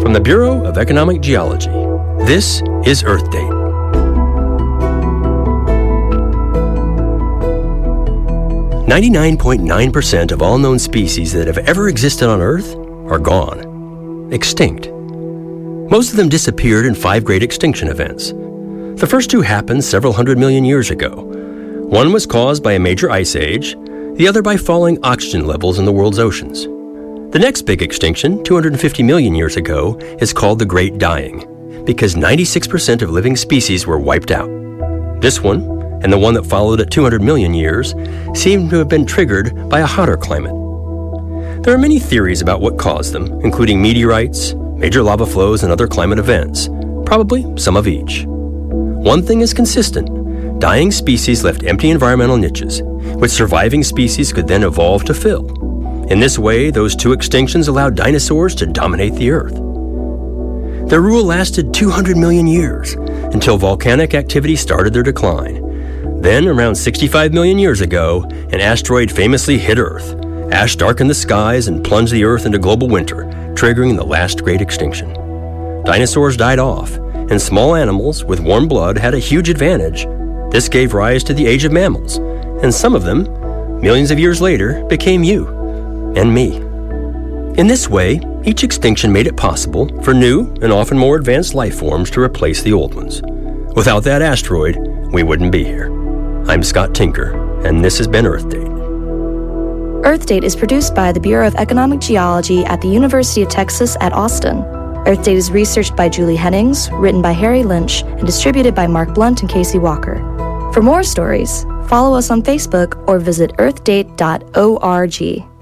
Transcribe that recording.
From the Bureau of Economic Geology, this is Earth Date. "99.9% of all known species that have ever existed on Earth are gone, extinct. Most of them disappeared in 5 great extinction events. The first 2 happened several hundred million years ago. One was caused by a major ice age, the other by falling oxygen levels in the world's oceans. The next big extinction, 250 million years ago, is called the Great Dying, because 96% of living species were wiped out. This one, and the one that followed at 200 million years, seem to have been triggered by a hotter climate. There are many theories about what caused them, including meteorites, major lava flows, and other climate events, probably some of each. One thing is consistent: dying species left empty environmental niches, which surviving species could then evolve to fill. In this way, those 2 extinctions allowed dinosaurs to dominate the Earth. Their rule lasted 200 million years, until volcanic activity started their decline. Then, around 65 million years ago, an asteroid famously hit Earth. Ash darkened the skies and plunged the Earth into global winter, triggering the last great extinction. Dinosaurs died off, and small animals with warm blood had a huge advantage. This gave rise to the age of mammals, and some of them, millions of years later, became you and me. In this way, each extinction made it possible for new and often more advanced life forms to replace the old ones. Without that asteroid, we wouldn't be here. I'm Scott Tinker, and this has been Earth Date. Earth Date is produced by the Bureau of Economic Geology at the University of Texas at Austin. Earth Date is researched by Julie Hennings, written by Harry Lynch, and distributed by Mark Blunt and Casey Walker. For more stories, follow us on Facebook or visit earthdate.org.